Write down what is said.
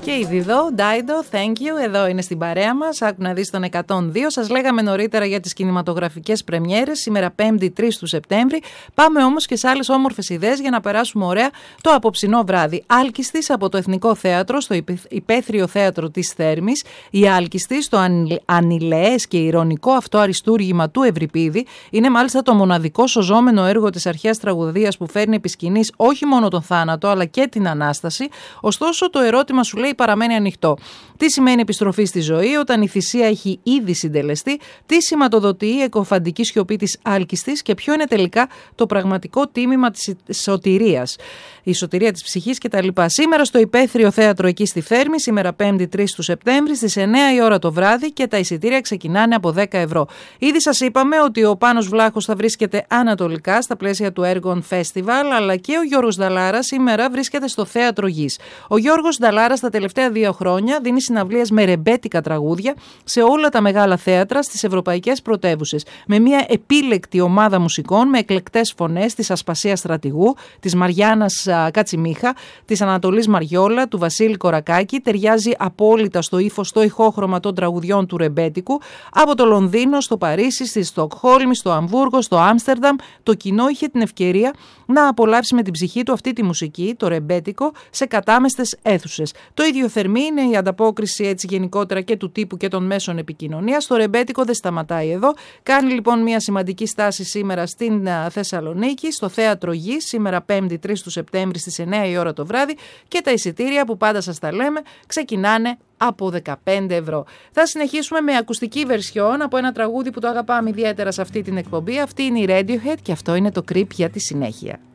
Και ήδη εδώ, Dido, thank you, εδώ είναι στην παρέα μας. Άκου να δεις τον 102. Σας λέγαμε νωρίτερα για τις κινηματογραφικές πρεμιέρες, σήμερα 5η 3 του Σεπτέμβρη. Πάμε όμως και σε άλλες όμορφες ιδέες για να περάσουμε ωραία το απόψινό βράδυ. Άλκηστης από το Εθνικό Θέατρο, στο Υπαίθριο Θέατρο της Θέρμης. Η Άλκηστης, το ανηλαιές και ηρωνικό αυτό αριστούργημα του Ευρυπίδη, είναι μάλιστα το μοναδικό σωζόμενο έργο της αρχαίας τραγωδίας που φέρνει επί σκηνής όχι μόνο τον θάνατο, αλλά και την Ανάσταση. Ωστόσο, το ερώτημα σου λέει παραμένει ανοιχτό. Τι σημαίνει επιστροφή στη ζωή όταν η θυσία έχει ήδη συντελεστεί, τι σηματοδοτεί η εκοφαντική σιωπή της Άλκηστης και ποιο είναι τελικά το πραγματικό τίμημα της σωτηρίας, η σωτηρία της ψυχής κτλ. Σήμερα στο Υπαίθριο Θέατρο εκεί στη Θέρμη, σήμερα 5η 3 του Σεπτέμβρη, στις 9 η ώρα το βράδυ και τα εισιτήρια ξεκινάνε από 10 ευρώ. Ήδη σας είπαμε ότι ο Πάνος Βλάχος θα βρίσκεται ανατολικά στα πλαίσια του Έργων Festival, αλλά και ο Γιώργος Νταλάρας σήμερα βρίσκεται στο Θέατρο Γης. Ο Γιώργος Νταλάρας τα τελευταία 2 χρόνια δίνει συναυλίες με ρεμπέτικα τραγούδια σε όλα τα μεγάλα θέατρα στις ευρωπαϊκές πρωτεύουσες. Με μια επίλεκτη ομάδα μουσικών με εκλεκτές φωνές της Ασπασίας Στρατηγού, της Μαριάννας Κατσιμίχα, της Ανατολής Μαριόλα, του Βασίλη Κορακάκη, ταιριάζει απόλυτα στο ύφος, στο ηχόχρωμα των τραγουδιών του ρεμπέτικου. Από το Λονδίνο, στο Παρίσι, στη Στοκχόλμη, στο Αμβούργο, στο Άμστερνταμ, το κοινό είχε την ευκαιρία να απολαύσει με την ψυχή του αυτή τη μουσική, το ρεμπέτικο, σε κατάμεστες αίθουσες. Το ίδιο θερμή είναι η ανταπόκριση έτσι γενικότερα και του τύπου και των μέσων επικοινωνίας. Το ρεμπέτικο δεν σταματάει εδώ. Κάνει λοιπόν μια σημαντική στάση σήμερα στην Θεσσαλονίκη, στο Θέατρο Γης, σήμερα 5η 3 του Σεπτέμβρη στις 9 η ώρα το βράδυ και τα εισιτήρια που πάντα σας τα λέμε ξεκινάνε από 15 ευρώ. Θα συνεχίσουμε με ακουστική βερσιόν από ένα τραγούδι που το αγαπάμε ιδιαίτερα σε αυτή την εκπομπή. Αυτή είναι η Radiohead και αυτό είναι το Creep για τη συνέχεια.